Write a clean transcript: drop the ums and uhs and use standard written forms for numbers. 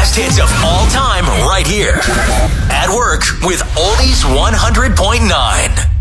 best hits of all time right here. At Work with Oldies 100.9.